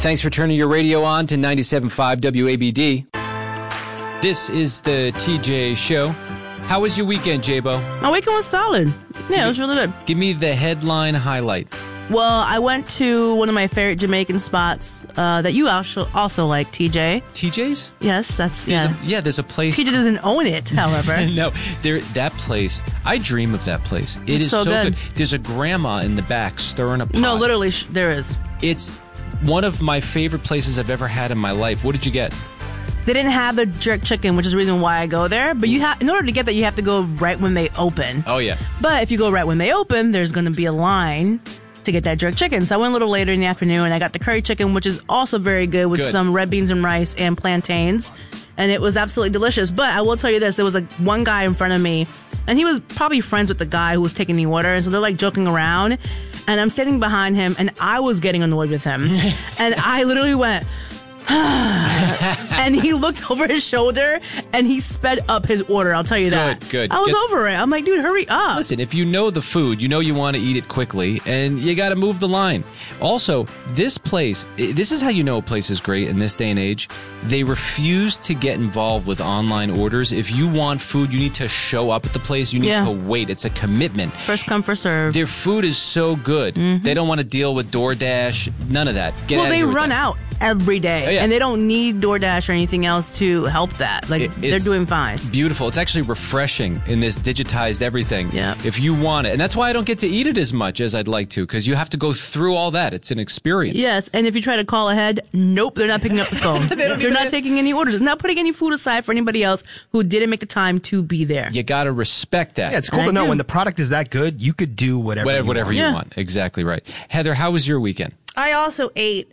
Thanks for turning your radio on to 97.5 WABD. This is the TJ Show. How was your weekend, J-Bo? My weekend was solid. Yeah, it was really good. Give me the headline highlight. Well, I went to one of my favorite Jamaican spots that you also like, TJ. TJ's? Yes, that's, There's a place. TJ doesn't own it, however. No, that place, I dream of that place. It is so good. There's a grandma in the back stirring a pot. No, literally, there is. It's one of my favorite places I've ever had in my life. What did you get? They didn't have the jerk chicken, which is the reason why I go there. But in order to get that, you have to go right when they open. Oh, yeah. But if you go right when they open, there's going to be a line to get that jerk chicken. So I went a little later in the afternoon, and I got the curry chicken, which is also very good with some red beans and rice and plantains. And it was absolutely delicious. But I will tell you this, there was one guy in front of me, and he was probably friends with the guy who was taking the order. And so they're joking around. And I'm sitting behind him, and I was getting annoyed with him. And I literally went... and he looked over his shoulder and he sped up his order. I'll tell you that. Good. I was over it. I'm like, dude, hurry up. Listen, if you know the food, you know you want to eat it quickly, and you got to move the line. Also, this place, this is how you know a place is great in this day and age. They refuse to get involved with online orders. If you want food, you need to show up at the place. You need to wait. It's a commitment. First come, first serve. Their food is so good. Mm-hmm. They don't want to deal with DoorDash. None of that. They run out every day. Oh, yeah. And they don't need DoorDash or anything else to help that. They're doing fine. Beautiful. It's actually refreshing in this digitized everything. Yeah. If you want it. And that's why I don't get to eat it as much as I'd like to, because you have to go through all that. It's an experience. Yes. And if you try to call ahead, nope, they're not picking up the phone. They're not taking any orders. They're not putting any food aside for anybody else who didn't make the time to be there. You got to respect that. Yeah, it's cool to know when the product is that good, you could do whatever you want. Exactly right. Heather, how was your weekend? I also ate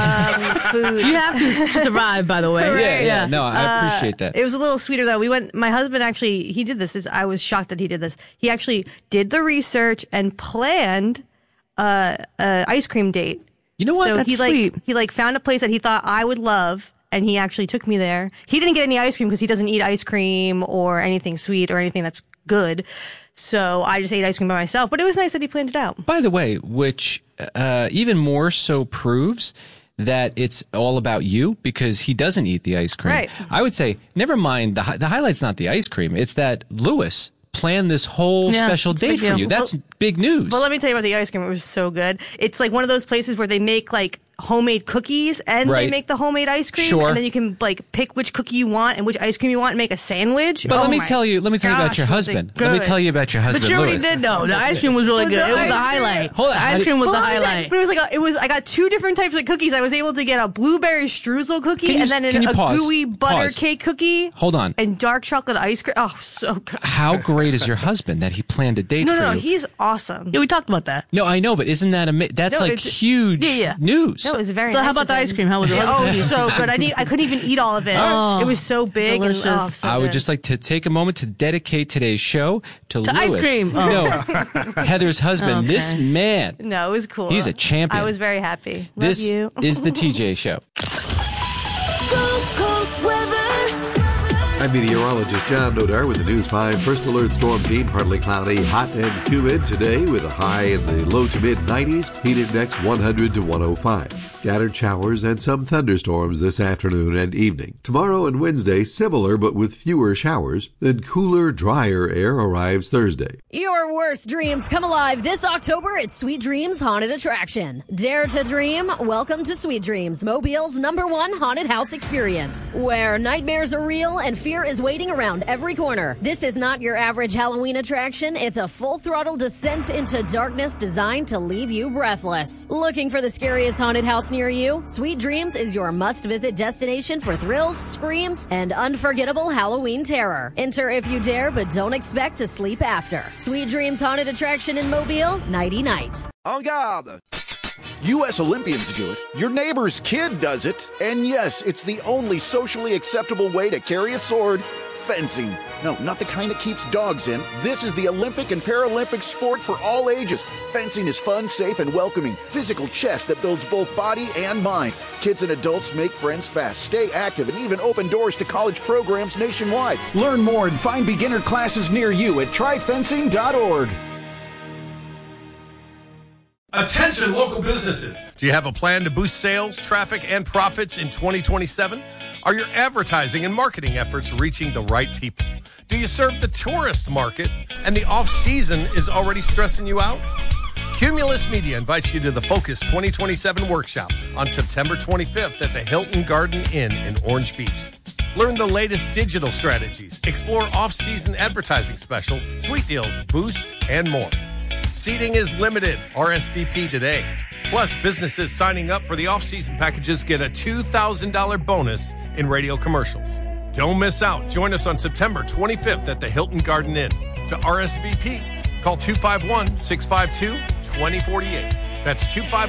food. You have to survive, by the way. Right. Yeah. No, I appreciate that. It was a little sweeter, though. My husband actually, he did this. I was shocked that he did this. He actually did the research and planned an ice cream date. You know what? So That's sweet. He found a place that he thought I would love, and he actually took me there. He didn't get any ice cream because he doesn't eat ice cream or anything sweet or anything that's good. So I just ate ice cream by myself. But it was nice that he planned it out. By the way, which even more so proves that it's all about you, because he doesn't eat the ice cream. Right. I would say, never mind, the highlight's not the ice cream. It's that Lewis planned this whole special date for you. That's big news. Well, let me tell you about the ice cream. It was so good. It's like one of those places where they make homemade cookies and they make the homemade ice cream. Sure. And then you can pick which cookie you want and which ice cream you want and make a sandwich. But let me tell you about your husband. Let me tell you about your husband. But you already Lewis. did though. The ice cream was really good. It was the highlight. Hold on. The ice cream was the highlight. But it was I got two different types of cookies. I was able to get a blueberry streusel cookie and then a gooey butter cake cookie. Hold on. And dark chocolate ice cream. Oh, so good. How great is your husband that he planned a date for you? No, he's awesome. Yeah, we talked about that. No, I know, but isn't that amazing? That's huge news. No, it was very So nice how about the ice cream? How was it? Oh, so good. I couldn't even eat all of it. Oh, it was so big. delicious. And, so I would good. just like to take a moment to dedicate today's show to Lewis. ice cream. Oh. No, Heather's husband. Okay. This man. No, it was cool. He's a champion. I was very happy. Love This you. is the TJ Show. Gulf Coast weather. I'm meteorologist John Nodar with the News 5 First Alert Storm Team. Partly cloudy, hot and humid today with a high in the low to mid 90s. Heat index 100 to 105. Scattered showers and some thunderstorms this afternoon and evening. Tomorrow and Wednesday, similar but with fewer showers. Then cooler, drier air arrives Thursday. Your worst dreams come alive this October at Sweet Dreams Haunted Attraction. Dare to dream? Welcome to Sweet Dreams, Mobile's #1 haunted house experience, where nightmares are real and fear is waiting around every corner. This is not your average Halloween attraction. It's a full-throttle descent into darkness designed to leave you breathless. Looking for the scariest haunted house near you? Sweet Dreams is your must-visit destination for thrills, screams, and unforgettable Halloween terror. Enter if you dare, but don't expect to sleep after. Sweet Dreams Haunted Attraction in Mobile, nighty-night. En garde! U.S. Olympians do it. Your neighbor's kid does it. And yes, it's the only socially acceptable way to carry a sword. Fencing. No, not the kind that keeps dogs in. This is the Olympic and Paralympic sport for all ages. Fencing is fun, safe, and welcoming. Physical chess that builds both body and mind. Kids and adults make friends fast, stay active, and even open doors to college programs nationwide. Learn more and find beginner classes near you at tryfencing.org. Attention local businesses. Do you have a plan to boost sales, traffic, and profits in 2027? Are your advertising and marketing efforts reaching the right people? Do you serve the tourist market and the off-season is already stressing you out? Cumulus Media invites you to the Focus 2027 workshop on September 25th at the Hilton Garden Inn in Orange Beach. Learn the latest digital strategies, explore off-season advertising specials, sweet deals, boost, and more. Seating is limited. RSVP today. Plus, businesses signing up for the off-season packages get a $2,000 bonus in radio commercials. Don't miss out. Join us on September 25th at the Hilton Garden Inn. To RSVP, call 251-652-2048. That's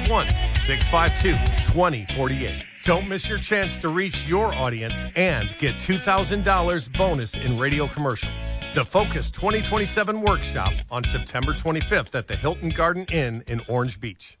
251-652-2048. Don't miss your chance to reach your audience and get $2,000 bonus in radio commercials. The Focus 2027 workshop on September 25th at the Hilton Garden Inn in Orange Beach.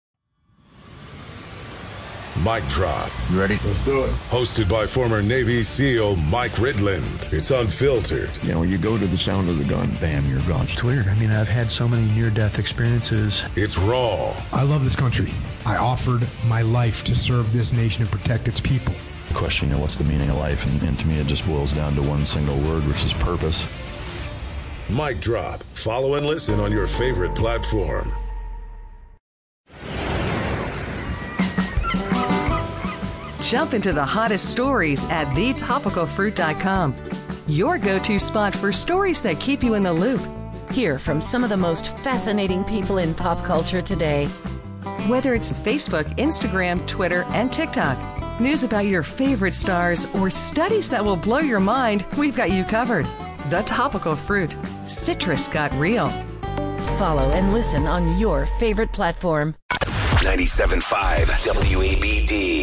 Mic Drop. You ready? Let's do it. Hosted by former Navy SEAL Mike Ridland. It's unfiltered. You know, you go to the sound of the gun, bam, you're gone. It's weird. I mean, I've had so many near-death experiences. It's raw. I love this country. I offered my life to serve this nation and protect its people. The question, what's the meaning of life? And to me, it just boils down to one single word, which is purpose. Mic Drop. Follow and listen on your favorite platform. Jump into the hottest stories at thetopicalfruit.com. Your go-to spot for stories that keep you in the loop. Hear from some of the most fascinating people in pop culture today. Whether it's Facebook, Instagram, Twitter, and TikTok, news about your favorite stars, or studies that will blow your mind, we've got you covered. The Topical Fruit. Citrus got real. Follow and listen on your favorite platform. 97.5 WABD.